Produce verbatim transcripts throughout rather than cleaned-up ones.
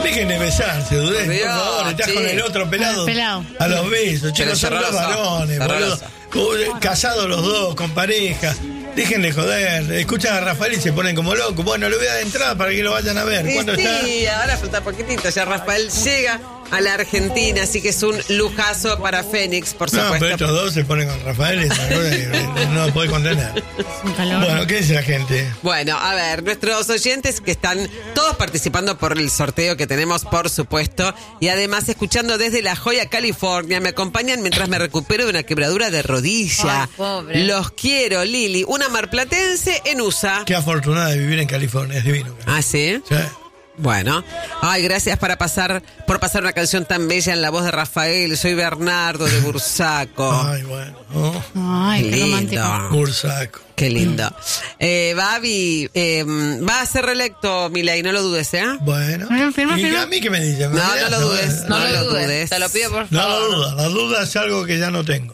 Dejen de besarse, Dudé, por Dios, favor. Estás sí. con el otro pelado, pelado. a los besos. Chicos, son dos cerroso, varones, boludo. cerroso. Casados los dos, con pareja. Dejen de joder. Escuchan a Rafael y se ponen como locos. Bueno, le voy a dar entrada para que lo vayan a ver. Sí, ¿Cuándo está? sí, ahora falta poquitito. Ya Rafael llega a la Argentina, así que es un lujazo para Fénix, por No, supuesto. pero estos dos se ponen con Rafael y esa cosa que no lo podés contener. Un calor. Bueno, ¿qué dice la gente? Bueno, a ver, nuestros oyentes que están todos participando por el sorteo que tenemos, por supuesto, y además escuchando desde La Joya, California, me acompañan mientras me recupero de una quebradura de rodilla. Ay, pobre. Los quiero, Lili, una marplatense en U S A. Qué afortunada de vivir en California, es divino. Ah, ¿sí? Sí. Bueno, ay, gracias para pasar, por pasar una canción tan bella en la voz de Rafael. Soy Bernardo de Bursaco. Ay, bueno. Oh, Ay, qué romántico. Lindo. Bursaco. Qué lindo. Eh, Babi, eh, va a ser reelecto, Milei, no lo dudes, ¿eh? Bueno. Bueno, firma, ¿Y firma. a mí qué me dice? No, no lo dudes, No, no lo lo dudes. dudes. Te lo pido por No, favor. la duda. La duda es algo que ya no tengo.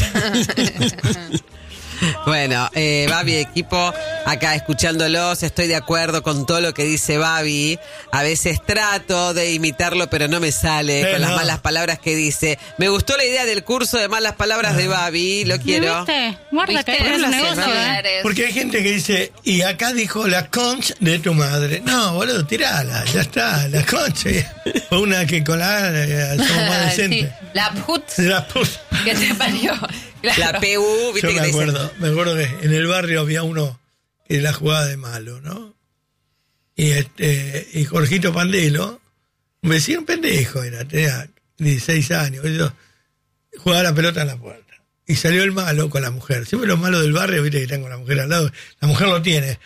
Bueno, eh, Babi, equipo, acá escuchándolos, estoy de acuerdo con todo lo que dice Babi. A veces trato de imitarlo, pero no me sale Eh, con las no. malas palabras que dice. Me gustó la idea del curso de malas palabras de Babi, lo quiero. ¿Viste? Guarda, que ¿Viste? es un Los negocio. ¿eh? celulares. Porque hay gente que dice, y acá dijo la concha de tu madre. No, boludo, tirala, ya está, la concha. O una que con la A eh, somos más Sí, decentes. la put La pus- que te parió. Claro. La P U, viste Yo que me le dicen. acuerdo, me acuerdo que en el barrio había uno que la jugaba de malo, ¿no? Y este, y Jorgito Pandelo, un vecino pendejo era, tenía dieciséis años, yo jugaba la pelota en la puerta. Y salió el malo con la mujer. Siempre los malos del barrio, viste que están con la mujer al lado, la mujer lo tiene.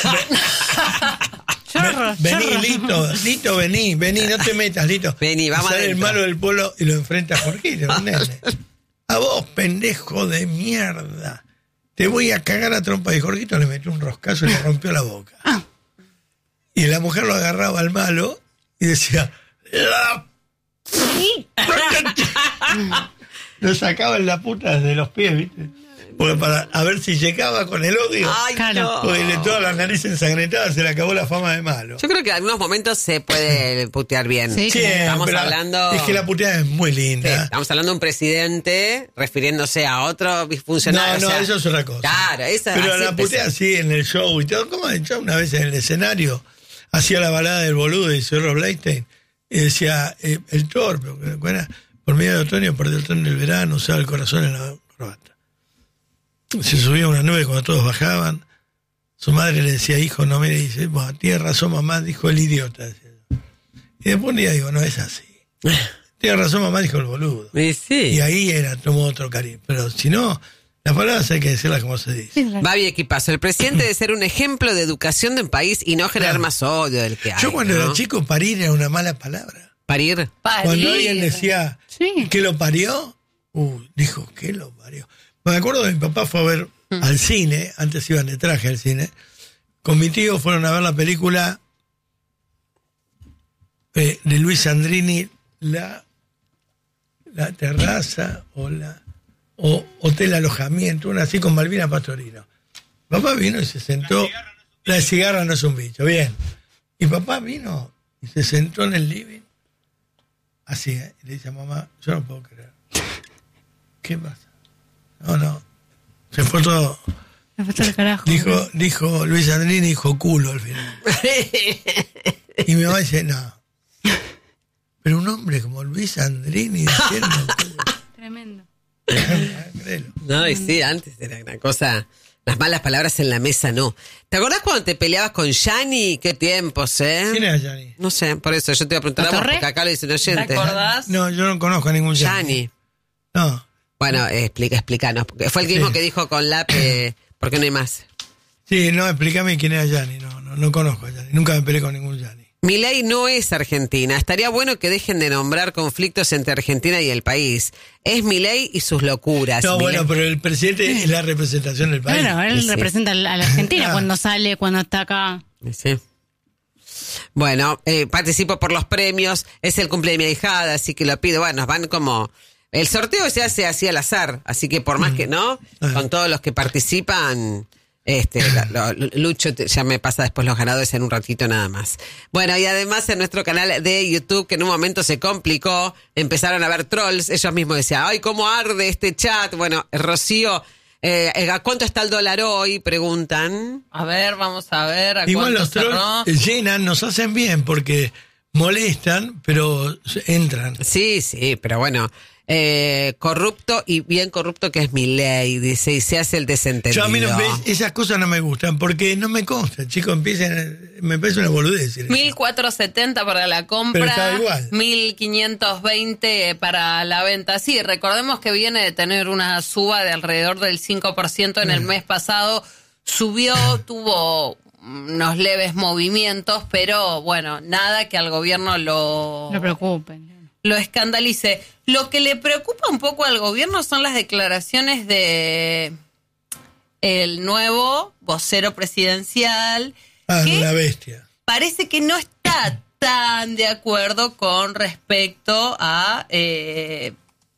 Chorro, Vení, chorro. Lito, Lito, vení, vení, no te metas, Lito. Vení, vamos Y sale el adentro. malo del pueblo y lo enfrenta a Jorgito, un nene. A vos, pendejo de mierda. Te voy a cagar a trompa. Y Jorgito le metió un roscazo y le rompió la boca. Y la mujer lo agarraba al malo y decía, ¡la puta! Lo sacaba en la puta desde los pies, ¿viste? Porque para a ver si llegaba con el odio. Ay, Claro. no. Porque le todas las narices ensangrentadas se le acabó la fama de malo. Yo creo que en algunos momentos se puede putear bien. Sí, Sí, Estamos pero hablando... Es que la puteada es muy Sí, linda. estamos hablando de un presidente refiriéndose a otro funcionario. No, o no, sea, eso es otra cosa. Claro, esa Pero así la empezó. putea así en el show y todo. ¿Cómo yo una vez en el escenario hacía la balada del boludo y Cerro Blackstein y decía, eh, el torpe, porque era, por medio de otoño perdió el tren del verano, usaba el corazón en la corbata. Se subía a una nube cuando todos bajaban. Su madre le decía, hijo, no me dice, bueno, tiene razón mamá, dijo el idiota. Decía. Y después un día digo, no es así. Tiene razón mamá, dijo el boludo. Y sí. Y ahí era, tomó otro cariño. Pero si no, las palabras hay que decirlas como se dice. Sí, claro. Babi Equipazo, el presidente debe ser un ejemplo de educación de un país y no generar Claro. más odio del que hay. Yo cuando ¿no? era chico, parir era una mala palabra. Parir. Parir. Cuando alguien decía, Sí. ¿qué lo parió? Uh, dijo, ¿qué lo parió? Me acuerdo que mi papá fue a ver al cine, antes iban de traje al cine, con mi tío fueron a ver la película eh, de Luis Sandrini, la, la terraza o la o hotel alojamiento, una así con Malvina Pastorino. Papá vino y se sentó, la cigarra no es un bicho, bien. Y papá vino y se sentó en el living, así, ¿eh? Y le dice a mamá, yo no puedo creer. ¿Qué pasa? No, no. Se fue todo. Me fue todo el carajo. Dijo, dijo Luis Andrini, dijo culo al final. Y mi mamá dice, no. Pero un hombre como Luis Andrini diciendo culo. Tremendo. Créelo. No, y sí, antes era una cosa... Las malas palabras en la mesa, no. ¿Te acordás cuando te peleabas con Yanni? Qué tiempos, ¿eh? ¿Quién era Yanni? No sé, por eso yo te iba a preguntar a ¿La vos, Torre? porque acá lo dice un ¿Te oyente. acordás? No, yo no conozco a ningún Yanni. Yanni. No. Bueno, eh, explica, explícanos. Porque fue el mismo Sí. que dijo con la P, ¿por qué no hay más? Sí, no, explícame quién era Yanni. No, no, no conozco a Yanni. Nunca me peleé con ningún Yanni. Milei no es Argentina. Estaría bueno que dejen de nombrar conflictos entre Argentina y el país. Es Milei y sus locuras. No, Milei- bueno, pero el presidente es la representación del país. Claro, él Sí. representa a la Argentina Ah. cuando sale, cuando está acá. Sí. Bueno, eh, participo por los premios. Es el cumple de mi ahijada, así que lo pido. Bueno, van como... El sorteo se hace así al azar, así que por más que no, Ah. con todos los que participan, Este, lo, lo, Lucho te, ya me pasa después los ganadores en un ratito nada más. Bueno, y además en nuestro canal de YouTube, que en un momento se complicó, empezaron a ver trolls, ellos mismos decían, ay, cómo arde este chat. Bueno, Rocío, eh, ¿a cuánto está el dólar hoy? Preguntan. A ver, vamos a ver. ¿A Igual cuánto los cerró? trolls llenan, nos hacen bien porque molestan, pero entran. Sí, sí, pero bueno, eh, corrupto y bien corrupto que es Milei, dice, y se hace el desentendido. Yo a mí no, ¿ves? Esas cosas no me gustan porque no me consta, chicos, empiezan, me parece una boludez decir eso. mil cuatrocientos setenta para la compra, Pero está igual. mil quinientos veinte para la venta. Sí, recordemos que viene de tener una suba de alrededor del cinco por ciento en el mes pasado. Subió, tuvo unos leves movimientos, pero bueno, nada que al gobierno lo... No preocupen. lo escandalice. Lo que le preocupa un poco al gobierno son las declaraciones de el nuevo vocero presidencial, Ah, que una bestia. parece que no está tan de acuerdo con respecto a eh,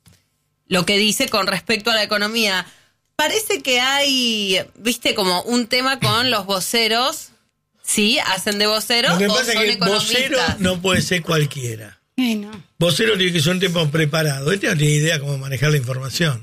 lo que dice con respecto a la economía. Parece que hay, viste, como un tema con los voceros. Sí, hacen de voceros Lo que o pasa son es que vocero economistas. no puede ser cualquiera. Ay, no. Vocero tiene que ser un tipo preparado. Este no tiene idea cómo manejar la información.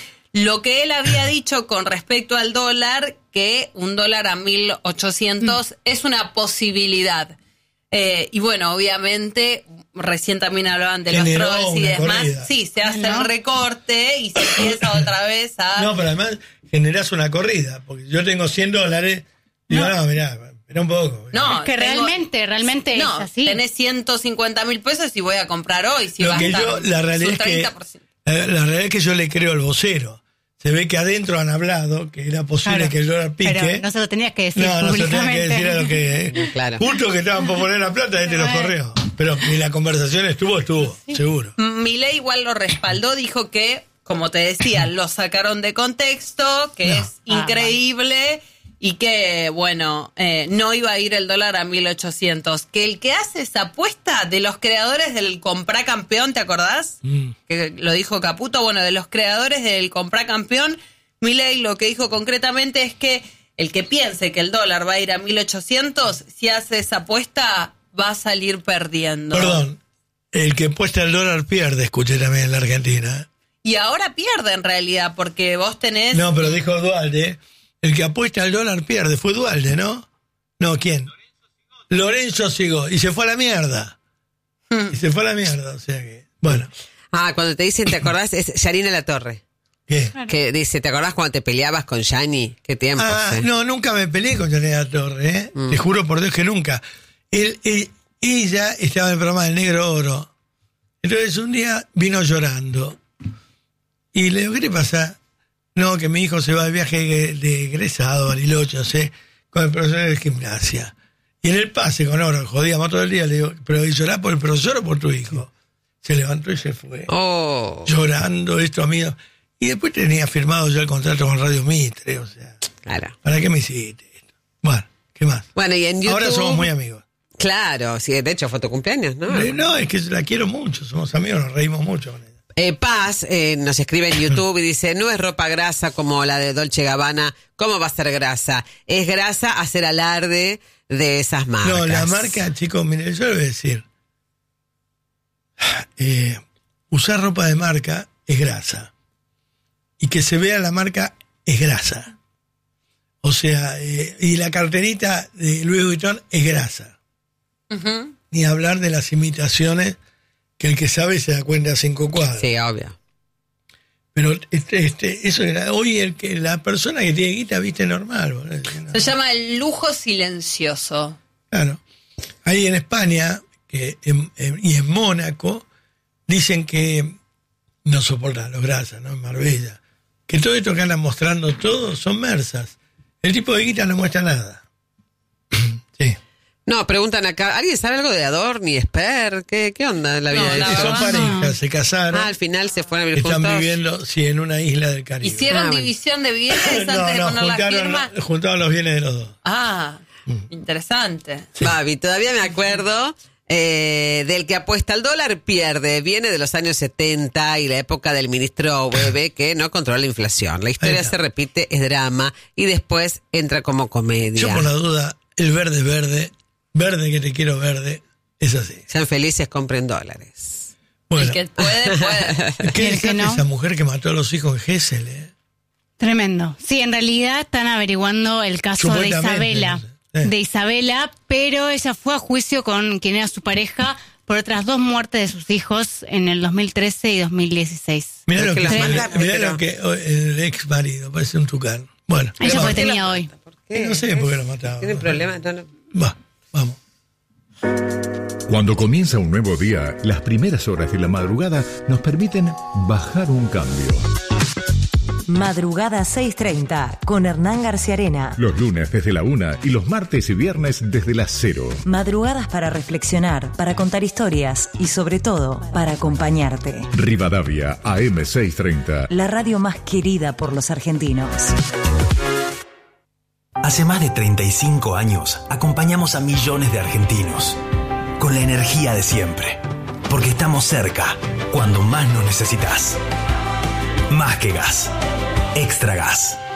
Lo que él había dicho con respecto al dólar, que un dólar a mil ochocientos es una posibilidad. Eh, y bueno, obviamente, recién también hablaban de Generó los trolls y una demás. corrida. Sí, se hace ¿No? el recorte y se empieza otra vez a... No, pero además generás una corrida. Porque yo tengo cien dólares. Digo, no, mirá, espera un poco. No, Es que tengo- realmente, realmente no, es así. tenés ciento cincuenta mil pesos y voy a comprar hoy. Si Lo que basta, yo, la realidad un es que treinta por ciento. la, la realidad es que yo le creo al vocero. Se ve que adentro han hablado que era posible Claro, que el dólar pique. Pero no se lo tenías que decir No, no se tenía que públicamente. decir a lo que... Claro. Justo que estaban por poner la plata, este los corrió. Pero ni la conversación estuvo, estuvo, seguro. Milei igual lo respaldó, dijo que, como te decía, lo sacaron de contexto, que No. es increíble y que, bueno, eh, no iba a ir el dólar a mil ochocientos. Que el que hace esa apuesta de los creadores del Comprá Campeón, ¿te acordás? Mm. Que lo dijo Caputo, bueno, de los creadores del Comprá Campeón, Milei lo que dijo concretamente es que el que piense que el dólar va a ir a mil ochocientos, si hace esa apuesta, va a salir perdiendo. Perdón, el que puesta el dólar pierde, escuché también en la Argentina. Y ahora pierde en realidad, porque vos tenés... No, pero dijo Dualde, el que apuesta al dólar pierde. Fue Dualde, ¿no? No, ¿quién? Lorenzo Sigó. Y se fue a la mierda. Hmm. Y se fue a la mierda, o sea que... Bueno, Ah, cuando te dicen, ¿te acordás? Es Yanina Latorre. ¿qué? Que dice, ¿te acordás cuando te peleabas con Yani? ¿Qué tiempo? Ah, no, nunca me peleé con Yanina Torre, ¿eh? Mm. Te juro por Dios que nunca. Él, él- ella estaba en el programa del Negro Oro. Entonces un día vino llorando. Y le digo, ¿qué te pasa? No, que mi hijo se va de viaje de, de egresado a Bariloche, no sé, con el profesor de gimnasia. Y en el pase con oro, jodíamos todo el día, le digo, ¿pero llorás por el profesor o por tu hijo? Se levantó y se fue. Oh, Llorando, esto, amigo. Y después tenía firmado ya el contrato con Radio Mitre, o sea, claro. ¿para qué me hiciste esto? Bueno, ¿qué más? Bueno, y en YouTube... Ahora somos muy amigos. Claro, sí, de hecho fue tu cumpleaños, ¿no? Eh, No, es que la quiero mucho, somos amigos, nos reímos mucho con ella. Eh, Paz eh, nos escribe en YouTube y dice, no es ropa grasa como la de Dolce Gabbana, ¿cómo va a ser grasa? Es grasa hacer alarde de esas marcas. No, la marca, chicos, mire, yo le voy a decir, eh, usar ropa de marca es grasa. Y que se vea la marca es grasa. O sea, eh, y la carterita de Louis Vuitton es grasa. Ujú. Ni hablar de las imitaciones, que el que sabe se da cuenta a cinco cuadras. Sí, obvio. Pero este, este, eso era, hoy el que la persona que tiene guita viste normal. boludo. Se llama el lujo silencioso. Claro. Ahí en España que en, en- y en Mónaco dicen que no soportan los grasas, ¿no? En Marbella. Que todo esto que andan mostrando todos son mersas. El tipo de guita no muestra nada. Sí. No, preguntan acá, ¿alguien sabe algo de Adorni, Esper? ¿Qué, qué onda en la vida No, de la Que ellos? son verdad no. parejas, se casaron, Ah, al final se fueron a vivir están juntos. viviendo, sí, en una isla del Caribe. ¿Hicieron Ah, bueno. división de bienes antes no, de no, poner la juntaron, firma? juntaron los bienes de los dos. Ah, interesante. Babi, todavía me acuerdo Eh, del que apuesta al dólar pierde. Viene de los años setenta y la época del ministro Webe que no controla la inflación. La historia se repite, es drama y después entra como comedia. Yo por la duda, el verde es verde, verde que te quiero verde, es así. Sean felices, compren dólares. Bueno, El que puede, puede. ¿qué el decía que no? esa mujer que mató a los hijos en Gesell? Eh? Tremendo. Sí, en realidad están averiguando el caso de Supuestamente, Isabela. no sé. Eh. De Isabela, pero ella fue a juicio con quien era su pareja por otras dos muertes de sus hijos en el dos mil trece y dos mil dieciséis. Mirá lo Es que, que la mirá mata, mirá pero- lo que oh, el ex marido, parece un tucán. Bueno, Ella vamos. fue detenida hoy. ¿Por qué? No sé por qué lo mataba. ¿Tienen problemas? No, no. Va, vamos. Cuando comienza un nuevo día, las primeras horas de la madrugada nos permiten bajar un cambio. Madrugada seis treinta con Hernán García Arena. Los lunes desde la una y los martes y viernes desde las cero. Madrugadas para reflexionar, para contar historias y sobre todo para acompañarte. Rivadavia A M seiscientos treinta. La radio más querida por los argentinos. Hace más de treinta y cinco años acompañamos a millones de argentinos con la energía de siempre, porque estamos cerca cuando más nos necesitas. Más que gas, Extra Gas.